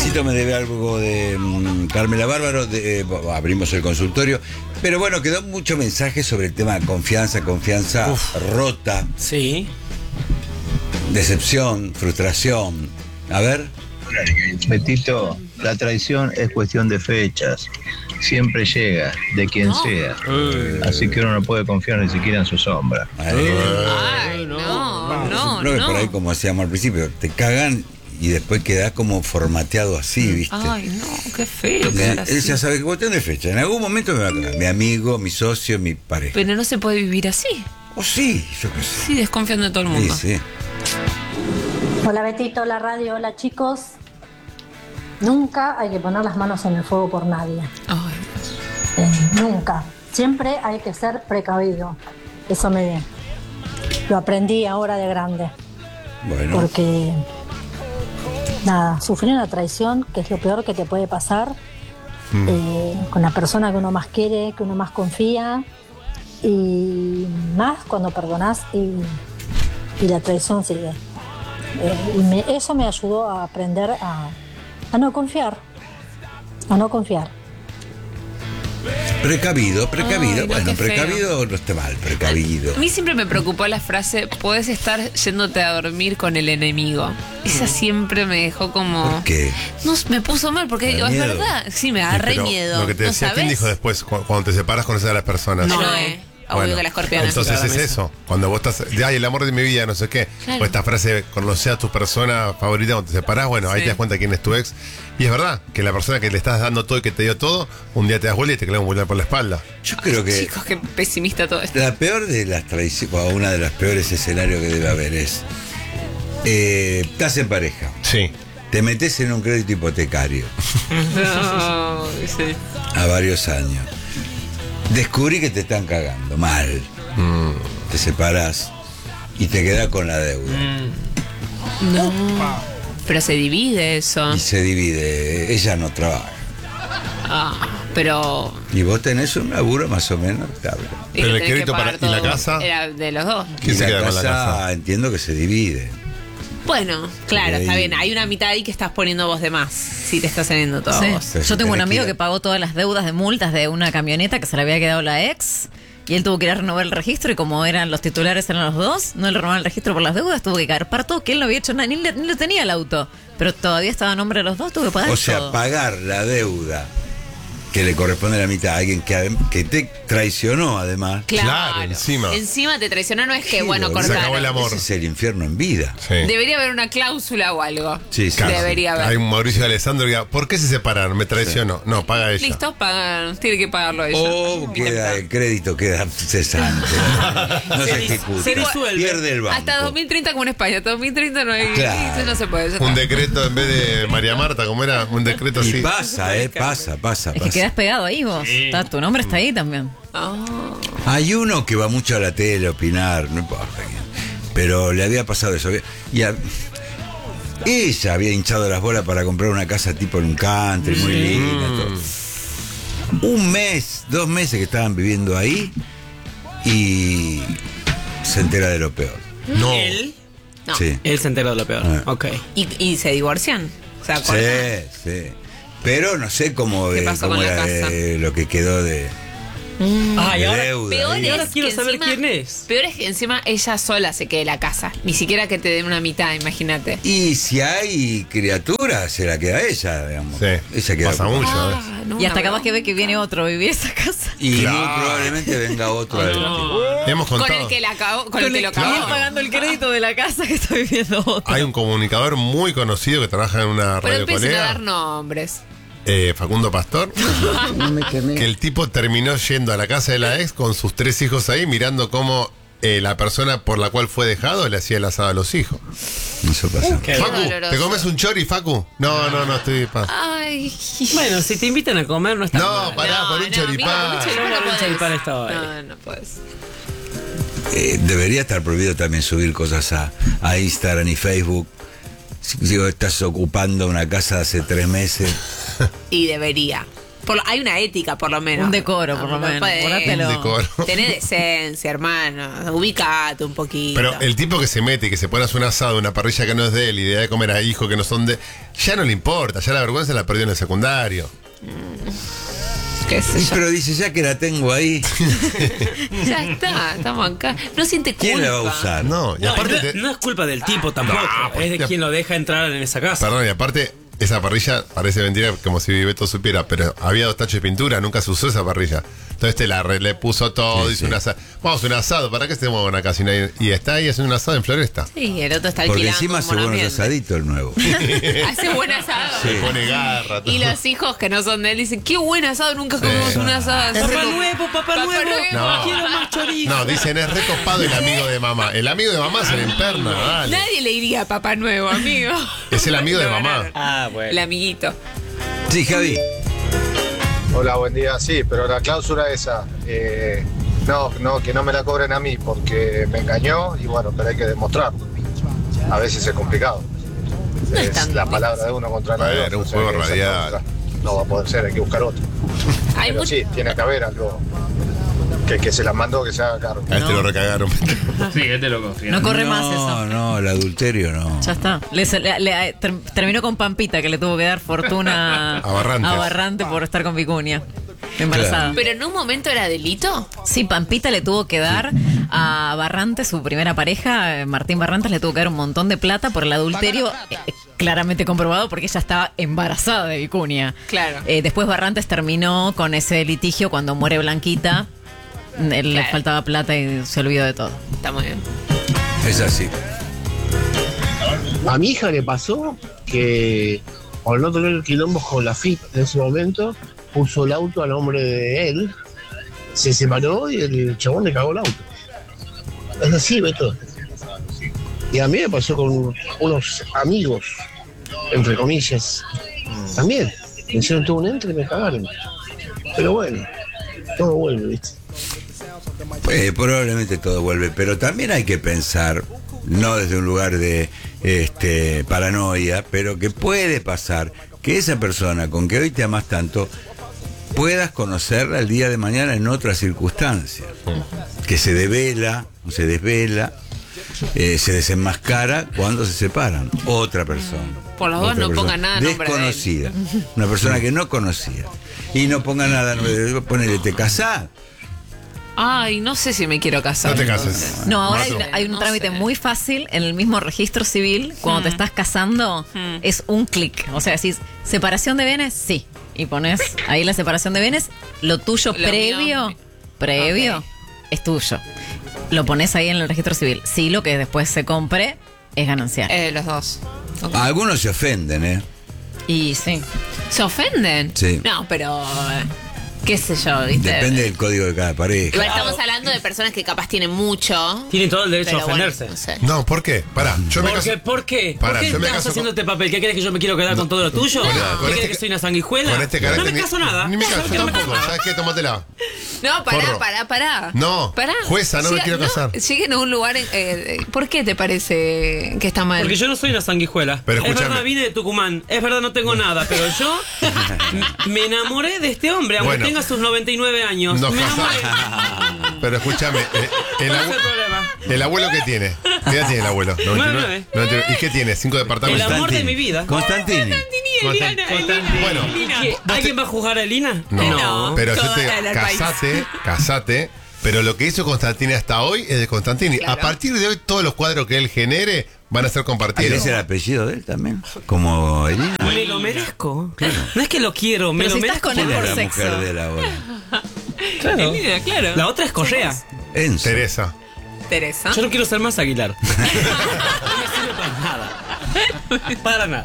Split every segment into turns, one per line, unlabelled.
Luisito me debe algo de Carmela Bárbaro, abrimos el consultorio. Pero bueno, quedó mucho mensaje sobre el tema de confianza rota.
Sí.
Decepción, frustración. A ver.
Betito, la traición es cuestión de fechas. Siempre llega, de quien sea. Así que uno no puede confiar ni siquiera en su sombra.
Ay, no.
Creo que por ahí, como decíamos al principio, te cagan y después quedás como formateado así, ¿viste?
Ay, no, qué feo quedar así.
Él ya sabe que cuestión de fecha. En algún momento me va a cagar. Mi amigo, mi socio, mi pareja.
Pero no se puede vivir así.
O sí, yo qué sé.
Sí, desconfiando de todo el mundo.
Sí.
Hola Betito, hola radio, hola chicos. Nunca hay que poner las manos en el fuego por nadie.
Ay,
Nunca. Siempre hay que ser precavido. Eso lo aprendí ahora de grande.
Bueno.
Porque, nada, sufrir una traición, que es lo peor que te puede pasar, con la persona que uno más quiere, que uno más confía, y más cuando perdonás y la traición sigue. Eso me ayudó a aprender a no confiar.
Precavido.
Ay, no,
Bueno,
qué feo.
precavido no está mal, precavido.
a mí siempre me preocupó la frase, podés estar yéndote a dormir con el enemigo. Esa siempre me dejó como...
¿Por qué?
No, me puso mal porque
¿Te da
digo, es
miedo?
verdad. Sí, me da re
Pero
miedo.
Lo que te
¿No
decía, ¿quién
sabes?
dijo después cuando te separas con esa de las personas?
No,
Bueno,
obvio que la escorpiana.
entonces es eso. Cuando vos estás, ay, el amor de mi vida, no sé qué.
Claro.
O esta frase, conoce a tu persona favorita cuando te separás, bueno, ahí
Sí.
te das cuenta quién es tu ex. Y es verdad que la persona que le estás dando todo y que te dio todo, un día te das vuelta y te clava un puñal por la espalda.
Yo creo que
Chicos, qué pesimista todo esto.
la peor de las traiciones, o una de las peores escenarios que debe haber es, estás en pareja,
Sí.
te metes en un crédito hipotecario
No, sí.
a varios años, descubrí que te están cagando mal, te separás y te quedás con la deuda
No. Pero se divide eso.
y se divide, ella no trabaja
Pero...
y vos tenés un laburo más o menos estable.
Pero el
tenés que
crédito
pagar
¿y la
todo.
casa?
Era de los dos.
¿Quién
Y
se queda con la casa?
entiendo que se divide.
Bueno, claro, está bien. Hay una mitad ahí que estás poniendo vos de más. Si te estás saliendo todo
Sí.
vos.
Pero si
Yo tengo un
tenés
amigo
que ir a-
que pagó todas las deudas de multas de una camioneta que se le había quedado la ex. Y él tuvo que ir a renovar el registro y como eran los titulares eran los dos, no le renovaron el registro por las deudas, tuvo que carpar todo, que él no había hecho nada, ni lo tenía el auto. Pero todavía estaba a nombre de los dos, tuvo que pagar
O sea,
todo.
pagar la deuda que le corresponde a la mitad a alguien que te traicionó además.
Claro, encima.
Encima te traicionó, no es que,
Sí,
bueno,
boludo.
Se acabó
cortaron.
el amor.
Ese es el infierno en vida.
Sí.
Debería haber una cláusula o algo.
Sí, sí.
Debería haber.
Hay un Mauricio Alessandro que diga, ¿por qué se separaron? ¿Me traicionó? No, paga ella.
Listo, pagan, tiene que pagarlo ella.
O queda el crédito queda cesante. No se ejecuta.
se disuelve.
Pierde el banco.
Hasta 2030 como en España. Hasta 2030 no hay...
Claro.
Eso no se puede. ya
Un
está.
decreto en vez de María Marta, ¿cómo era? Un decreto
Y
así.
pasa.
Es que quedás pegado ahí vos. Tu nombre está ahí también.
Ah.
Hay uno que va mucho a la tele a opinar, no importa quién, pero le había pasado eso. Ella había hinchado las bolas para comprar una casa tipo en un country, muy linda. Todo. Un mes, 2 meses que estaban viviendo ahí y se entera de lo peor.
No.
Él
No.
Sí.
se enteró de lo peor.
Ah.
Ok.
Y se divorcian. O sea, cortan.
Sí. Pero no sé cómo,
¿Qué pasó
cómo
con la
era
casa?
lo que quedó de
Ay, ahora,
deuda.
Peor
ahí.
Y ahora
es
quiero
que
saber
encima-
quién es.
Peor es que encima ella sola se quede la casa. Ni siquiera que te den una mitad, imagínate.
Y si hay criaturas, se la queda ella, digamos.
Sí.
Ella queda
Pasa
ocupada.
mucho, ¿ves?
Ah, no,
Y hasta
una
capaz que ve que viene otro a vivir esa casa.
Y
Claro.
muy probablemente venga otro.
Hemos
Con
contado.
el que la acabó, con el
Con
que
el
lo
que
acabó.
viene pagando el crédito de la casa que está viviendo otro.
Hay un comunicador muy conocido que trabaja en una
Pero
radio
empiecen a dar
colega,
nombres.
Facundo Pastor, que el tipo terminó yendo a la casa de la ex con sus 3 hijos ahí, mirando cómo la persona por la cual fue dejado le hacía el asado a los hijos.
Eso pasa.
Qué
Facu,
doloroso.
¿te comes un chori, Facu? No, estoy...
Ay.
Bueno, si te invitan a comer no está
No,
mal.
pará, por un choripán.
mira,
No,
no
por un
podés.
choripán estaba ahí.
No puedes.
Debería estar prohibido también subir cosas a Instagram y Facebook. Si digo, estás ocupando una casa hace 3 meses.
Y debería. hay una ética, por lo menos.
Un decoro, por lo menos. Guárdatelo.
Un decoro.
Tenés decencia, hermano. Ubicate un poquito.
Pero el tipo que se mete y que se pone a hacer un asado, una parrilla que no es de él, y de comer a hijos que no son de... Ya no le importa, ya la vergüenza la perdió en el secundario.
¿Qué sé
Y
yo?
pero dice, ya que la tengo ahí,
Ya está, estamos acá. No siente culpa.
¿quién la va a usar?
No, y
No,
aparte...
no es culpa del tipo tampoco.
No,
es de
pues,
quien lo deja entrar en esa casa.
Perdón, y aparte, esa parrilla parece mentira como si Beto supiera, pero había 2 tachos de pintura, nunca se usó esa parrilla. Entonces le puso todo,
Sí,
hizo
sí.
un asado. Vamos a un asado, ¿para qué se mueve una casa? Y está ahí haciendo un asado en Floresta.
Sí, el otro está
Porque
alquilando
encima
un
hace
buen
buenos
ambiente.
asaditos el nuevo.
Hace buen asado.
Se pone garra. todo.
Y los hijos que no son de él dicen, qué buen asado, nunca comimos un asado.
Papá nuevo, papá nuevo.
No.
Quiero más chorizo.
No, dicen es recopado el amigo de mamá. El amigo de mamá se le emperna, dale.
Nadie le diría Papá Nuevo, amigo.
Es el amigo de mamá.
Ah, bueno.
El amiguito.
Sí, Javi.
Hola, buen día. Sí, pero la cláusula esa, que no me la cobren a mí porque me engañó y bueno, pero hay que demostrarlo. A veces es complicado.
No es
Es
tan
la
difícil.
palabra de uno contra la de
Era
otro.
un
o sea
juego
que esa
radial.
cláusula no va a poder ser, hay que buscar otro.
Hay
Pero
mucho.
sí, tiene que haber algo que se la mandó, que se haga cargo.
A este lo recagaron.
Sí, este loco.
No corre más eso.
No, el adulterio no.
Ya está. Terminó con Pampita, que le tuvo que dar fortuna
A Barrantes.
a Barrante por estar con Vicuña. Embarazada.
Pero en un momento era delito.
Sí, Pampita le tuvo que dar a Barrantes, su primera pareja, Martín Barrantes, le tuvo que dar un montón de plata por el adulterio, claramente comprobado porque ella estaba embarazada de Vicuña.
Claro.
Después Barrantes terminó con ese litigio cuando muere Blanquita. Le
Claro.
faltaba plata y se olvidó de todo.
Está muy bien.
Es así.
A mi hija le pasó que, al no tener quilombos con la FIP en ese momento, puso el auto a nombre de él, se separó y el chabón le cagó el auto. Es así, Beto. Y a mí me pasó con unos amigos, entre comillas, también. Me hicieron todo un entre y me cagaron. Pero bueno, todo vuelve, ¿viste?
Probablemente todo vuelve, pero también hay que pensar, no desde un lugar de paranoia, pero que puede pasar que esa persona con que hoy te amas tanto puedas conocerla el día de mañana en otras circunstancias, que se devela, se desvela, se desenmascara cuando se separan. Otra persona.
Por los dos
Otra
no
persona
pongan nada a nombre de él.
desconocida, una persona que no conocía. Y no ponga nada, ponele, te casás.
Ay, no sé si me quiero casar.
No te
entonces.
cases.
No, ahora
Mato.
hay un
No
trámite
sé.
muy fácil en el mismo registro civil. Cuando te estás casando, es un clic. O sea, decís, separación de bienes, sí. Y pones ahí la separación de bienes. Lo tuyo
Lo mío.
previo,
Ok.
es tuyo. Lo pones ahí en el registro civil. Sí, lo que después se compre es ganancial.
Los dos. Ok.
Algunos se ofenden, ¿eh?
Y sí.
¿Se ofenden?
Sí.
No, pero qué sé yo, ¿viste?
Depende del código de cada pareja.
Igual estamos hablando de personas que capaz tienen mucho.
Tienen todo el derecho
pero
a
bueno,
ofenderse.
no sé.
No, ¿por qué? Pará, yo me
¿Por
caso.
qué? ¿Por qué?
Pará,
¿Por qué
yo me
estás
caso
haciendo
con-
este papel? ¿Qué crees que yo me quiero quedar con todo lo tuyo?
con
¿Qué
este-
crees que soy una sanguijuela?
Con este
no
carácter
me caso nada.
Ni me caso, yo
No me
tampoco.
caso.
¿Sabes qué? Tómatela.
No,
Porro.
pará.
No,
Pará.
jueza, no me quiero casar.
Lleguen a un lugar. ¿Por qué te parece que está mal?
Porque yo no soy una sanguijuela.
Pero
es
escúchame.
verdad, vine de Tucumán. Es verdad, no tengo nada. Pero yo me enamoré de este hombre, aunque
Bueno.
tenga sus 99 años.
No,
me enamoré.
Pero escúchame,
¿Cuál es el problema?
el abuelo que tiene. ¿Qué edad tiene el abuelo?
99.
99. ¿Y qué tiene? 5
El
departamentos.
amor de mi vida.
Constantini.
Bueno,
¿Alguien va a juzgar a Elina?
no, pero yo
toda
te
la del país.
casate. Pero lo que hizo Constantini hasta hoy es de Constantini.
Claro.
A partir de hoy, todos los cuadros que él genere van a ser compartidos.
¿Es el apellido de él también? Como Elina.
Me lo merezco. No es que lo quiero, me
Pero
lo
si estás
merezco.
con él
¿Quién
por
es la
sexo.
mujer de la hora?
Claro.
Elina, claro.
La otra es Correa.
Enzo.
Teresa.
Teresa.
Yo no quiero ser más Aguilar. No me sirve para nada. Para nada.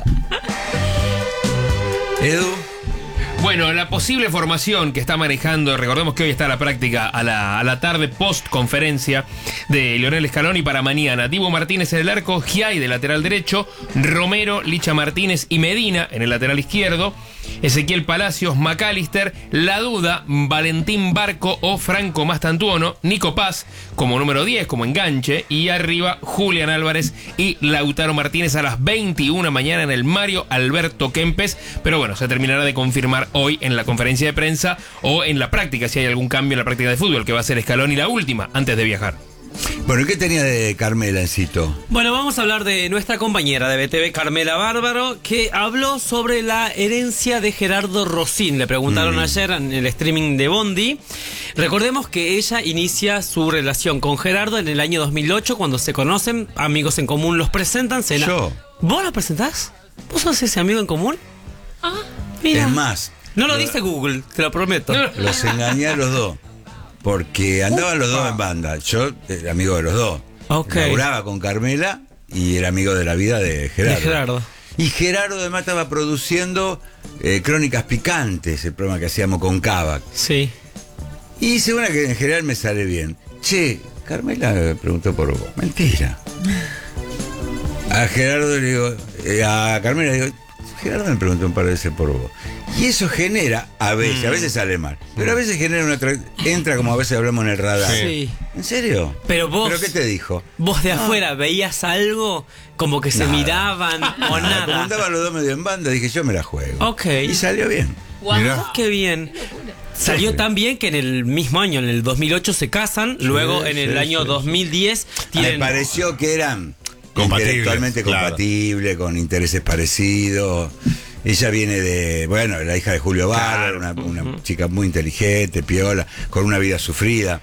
Edu.
Bueno, la posible formación que está manejando, recordemos que hoy está la práctica a la tarde post conferencia de Lionel Scaloni para mañana. Dibu Martínez en el arco, Giai de lateral derecho, Romero, Licha Martínez y Medina en el lateral izquierdo, Ezequiel Palacios, McAllister, la duda, Valentín Barco o Franco Mastantuono, Nico Paz como número 10, como enganche, y arriba Julián Álvarez y Lautaro Martínez a las 21 mañana en el Mario Alberto Kempes, pero bueno, se terminará de confirmar hablar hoy en la conferencia de prensa o en la práctica, si hay algún cambio en la práctica de fútbol, que va a ser Scaloni la última antes de viajar.
Bueno, ¿qué tenía de Carmela, Encito?
Bueno, vamos a hablar de nuestra compañera de BTV, Carmela Bárbaro, que habló sobre la herencia de Gerardo Rosín. Le preguntaron ayer en el streaming de Bondi. Recordemos que ella inicia su relación con Gerardo en el año 2008, cuando se conocen, amigos en común los presentan.
Yo.
¿Vos los presentás? ¿Vos sos ese amigo en común? Ah, mira.
Es más,
No lo dice Google, te lo prometo.
los engañé a los dos. Porque andaban los dos en banda. Yo era amigo de los dos.
Ok.
Laburaba con Carmela y era amigo de la vida de Gerardo.
De Gerardo.
Y Gerardo además estaba produciendo Crónicas Picantes, el programa que hacíamos con Cava.
Sí.
Y dice una que en general me sale bien. Che, Carmela me preguntó por vos. Mentira. A Gerardo le digo, a Carmela le digo, Gerardo me preguntó un par de veces por vos. Y eso genera, a veces sale mal, pero a veces genera entra como a veces hablamos en el radar.
Sí.
¿En serio?
Pero vos...
¿Pero qué te dijo?
¿Vos de afuera veías algo como que se miraban o nada?
Como andaban los dos medio en banda, dije yo me la juego.
Ok.
Y salió bien.
Wow, qué bien. Salió tan bien que en el mismo año, en el 2008, se casan. Luego, en el año 2010, tienen...
Me pareció que eran
compatibles,
compatibles, con intereses parecidos. Ella viene de, bueno, la hija de Julio Bárbaro, una chica muy inteligente, piola, con una vida sufrida.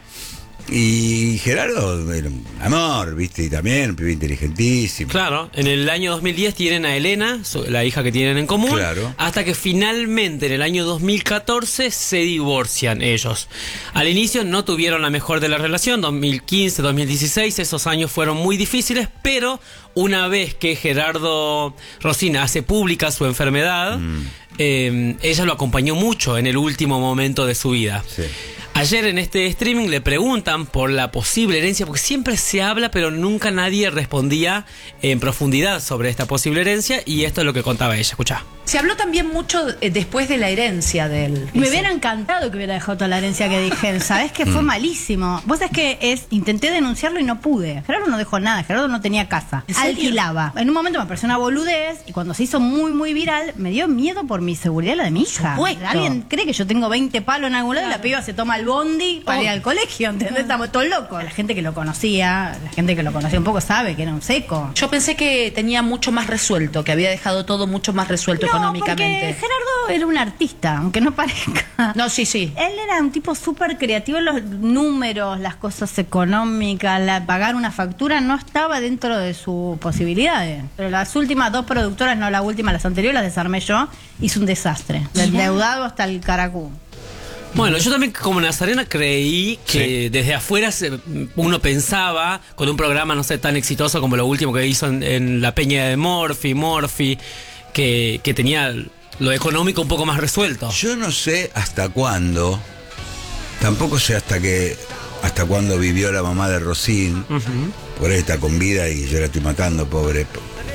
Y Gerardo, era un amor, ¿viste? Y también un pibe inteligentísimo.
Claro, en el año 2010 tienen a Elena, la hija que tienen en común,
Claro.
hasta que finalmente en el año 2014 se divorcian ellos. Al inicio no tuvieron la mejor de la relación, 2015, 2016, esos años fueron muy difíciles, pero una vez que Gerardo Rosín hace pública su enfermedad, ella lo acompañó mucho en el último momento de su vida.
Sí.
Ayer en este streaming le preguntan por la posible herencia, porque siempre se habla, pero nunca nadie respondía en profundidad sobre esta posible herencia, y esto es lo que contaba ella. Escuchá.
Se habló también mucho después de la herencia de él.
Me hubiera encantado que hubiera dejado toda la herencia que dije. Sabés que fue malísimo. Vos sabés que intenté denunciarlo y no pude. Gerardo no dejó nada, Gerardo no tenía casa. Alquilaba. En un momento me pareció una boludez y cuando se hizo muy, muy viral, me dio miedo por mi seguridad y la de mi hija. ¿Alguien cree que yo tengo 20 palos en algún lado y la piba se toma el bondi para ir al colegio? ¿Entendés? Estamos todos locos. La gente que lo conocía, un poco sabe que era un seco.
Yo pensé que tenía mucho más resuelto, que había dejado todo mucho más resuelto económicamente.
Porque Gerardo era un artista, aunque no parezca.
No, sí.
Él era un tipo súper creativo en los números, las cosas económicas, pagar una factura no estaba dentro de sus posibilidades. Pero las últimas dos productoras, no la última, las anteriores, las desarmé yo, hizo un desastre. Del endeudado hasta el caracú.
Bueno, yo también como Nazarena creí que desde afuera uno pensaba, con un programa, no sé, tan exitoso como lo último que hizo en la Peña de Morphy, que tenía lo económico un poco más resuelto.
Yo no sé hasta cuándo, tampoco sé hasta cuándo vivió la mamá de Rosín, por ahí está con vida y yo la estoy matando, pobre.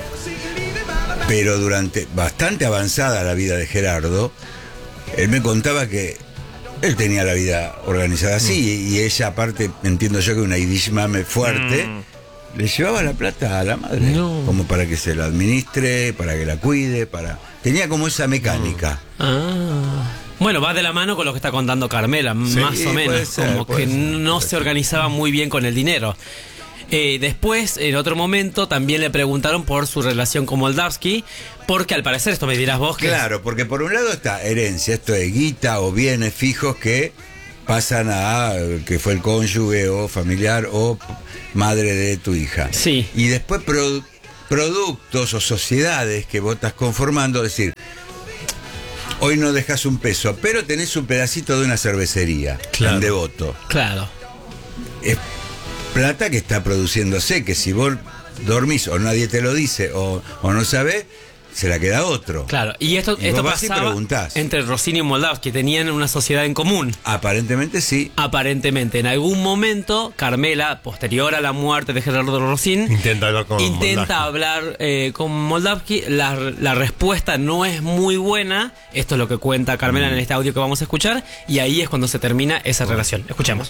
Pero durante bastante avanzada la vida de Gerardo, él me contaba que él tenía la vida organizada así, y ella, aparte, entiendo yo que una Yiddish mame fuerte, le llevaba la plata a la madre, como para que se la administre, para que la cuide, tenía como esa mecánica.
Bueno, va de la mano con lo que está contando Carmela, más o menos, como que no se organizaba muy bien con el dinero. Después, en otro momento, también le preguntaron por su relación con Moldavsky, porque al parecer, esto me dirás vos que...
Claro, porque por un lado está herencia, esto de guita o bienes fijos que pasan a que fue el cónyuge o familiar o madre de tu hija.
Sí.
Y después productos o sociedades que vos estás conformando, es decir, hoy no dejas un peso, pero tenés un pedacito de una cervecería en Devoto.
Claro.
Es plata que está produciéndose, que si vos dormís o nadie te lo dice o no sabés, se la queda otro.
Claro, y esto pasaba entre Rosín y Moldavsky, tenían una sociedad en común.
Aparentemente sí.
Aparentemente, en algún momento, Carmela, posterior a la muerte de Gerardo Rosín, intenta hablar con Moldavsky. La respuesta no es muy buena. Esto es lo que cuenta Carmela en este audio que vamos a escuchar, y ahí es cuando se termina esa relación. Escuchemos.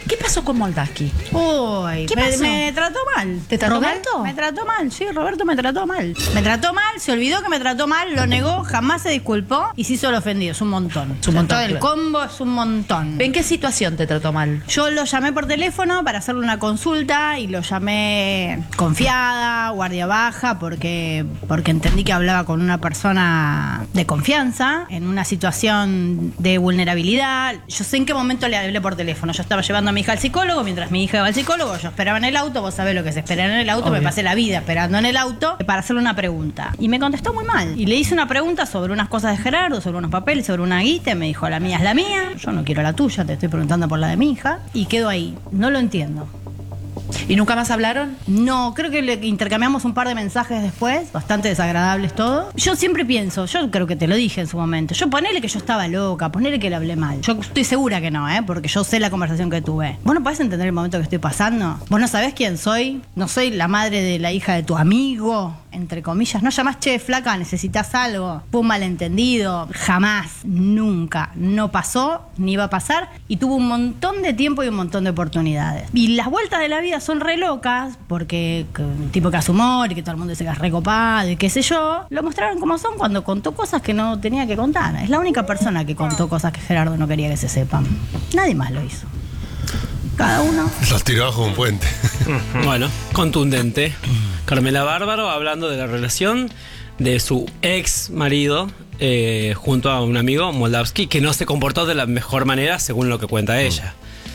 ¿Qué pasó con Moldaski?
Uy,
¿Qué pasó?
me trató mal.
¿Te trató
¿Roberto?
mal?
Me trató mal, sí, Roberto me trató mal. Me trató mal, se olvidó que me trató mal, lo negó, jamás se disculpó y se hizo el ofendido. Es un montón.
Es un montón,
Todo el
claro.
combo es un montón.
¿En qué situación te trató mal?
Yo lo llamé por teléfono para hacerle una consulta y lo llamé confiada, guardia baja, porque entendí que hablaba con una persona de confianza, en una situación de vulnerabilidad. Yo sé en qué momento le hablé por teléfono. Yo estaba llevando a mi hija al psicólogo, mientras mi hija iba al psicólogo, yo esperaba en el auto, vos sabés lo que se espera en el auto,
Obvio.
me pasé la vida esperando en el auto para hacerle una pregunta. Y me contestó muy mal. Y le hice una pregunta sobre unas cosas de Gerardo, sobre unos papeles, sobre una guita, y me dijo, la mía es la mía, yo no quiero la tuya, te estoy preguntando por la de mi hija. Y quedó ahí. No lo entiendo.
¿Y nunca más hablaron?
No, creo que le intercambiamos un par de mensajes después, bastante desagradables todo. Yo siempre pienso, yo creo que te lo dije en su momento, yo ponele que yo estaba loca, ponele que le hablé mal. Yo estoy segura que no, porque yo sé la conversación que tuve. ¿Vos no podés entender el momento que estoy pasando? ¿Vos no sabés quién soy? ¿No soy la madre de la hija de tu amigo? Entre comillas, no llamás, che, flaca, necesitas algo. Fue un malentendido. Jamás, nunca, no pasó, ni va a pasar. Y tuvo un montón de tiempo y un montón de oportunidades. Y las vueltas de la vida son re locas, porque un tipo que hace humor y que todo el mundo dice que es recopado y qué sé yo, lo mostraron como son cuando contó cosas que no tenía que contar. Es la única persona que contó cosas que Gerardo no quería que se sepan. Nadie más lo hizo. Cada uno.
Los tiró bajo un puente.
Bueno, contundente. Carmela Bárbaro hablando de la relación de su ex marido junto a un amigo, Moldavsky, que no se comportó de la mejor manera según lo que cuenta ella.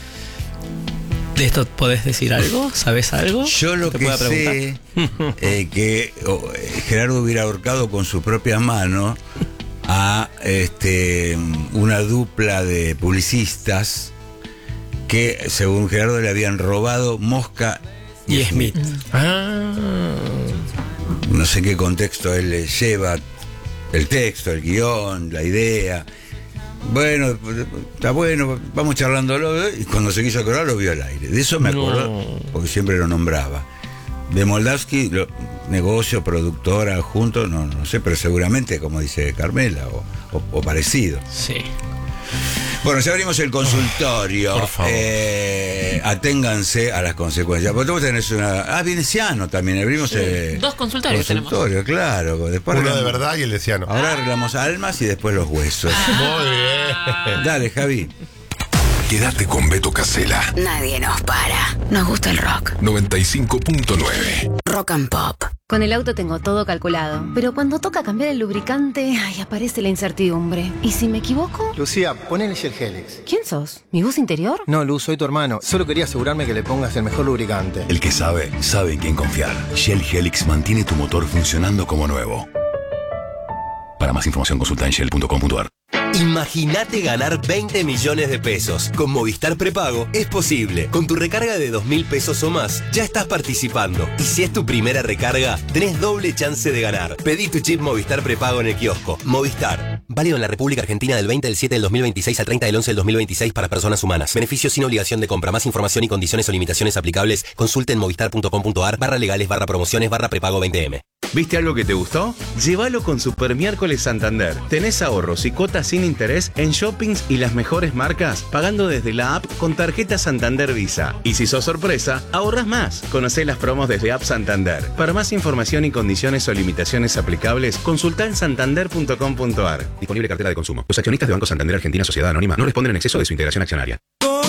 ¿De esto podés decir algo? ¿Sabes algo?
Yo lo que sé que Gerardo hubiera ahorcado con su propia mano a una dupla de publicistas que, según Gerardo, le habían robado Mosca y Smith. No sé en qué contexto él le lleva el texto, el guión, la idea. Bueno, está bueno, vamos charlándolo. Y cuando se quiso acordar, lo vio al aire. De eso me acuerdo, porque siempre lo nombraba. De Moldavsky, negocio, productora, juntos, no sé, pero seguramente, como dice Carmela, o parecido.
Sí.
Bueno, ya abrimos el consultorio.
Por favor.
Aténganse a las consecuencias. Porque vos tenés una. Viene Ciano también. Abrimos
Dos consultorios tenemos.
Claro. Después
Uno de verdad y el de Ciano.
Ahora arreglamos almas y después los huesos.
Muy bien.
Dale, Javi.
Quédate con Beto Casella.
Nadie nos para. Nos gusta el rock.
95.9.
Rock and Pop.
Con el auto tengo todo calculado, pero cuando toca cambiar el lubricante, aparece la incertidumbre. ¿Y si me equivoco?
Lucía, ponele Shell Helix.
¿Quién sos? ¿Mi voz interior?
No, Luz, soy tu hermano. Solo quería asegurarme que le pongas el mejor lubricante.
El que sabe, sabe en quién confiar. Shell Helix mantiene tu motor funcionando como nuevo. Para más información consulta en shell.com.ar.
Imagínate ganar 20 millones de pesos. Con Movistar Prepago es posible. Con tu recarga de 2.000 pesos o más, ya estás participando. Y si es tu primera recarga, tenés doble chance de ganar. Pedí tu chip Movistar Prepago en el kiosco. Movistar. Válido en la República Argentina del 20 del 7 del 2026 al 30 del 11 del 2026 para personas humanas. Beneficios sin obligación de compra. Más información y condiciones o limitaciones aplicables. Consulte en movistar.com.ar/legales/promociones/prepago 20M.
¿Viste algo que te gustó? Llévalo con Super Miércoles Santander. Tenés ahorros y cuotas sin interés en shoppings y las mejores marcas, pagando desde la app con tarjeta Santander Visa. Y si sos sorpresa, ahorras más. Conocé las promos desde App Santander. Para más información y condiciones o limitaciones aplicables, consultá en santander.com.ar. Disponible cartera de consumo. Los accionistas de Banco Santander Argentina Sociedad Anónima no responden en exceso de su integración accionaria.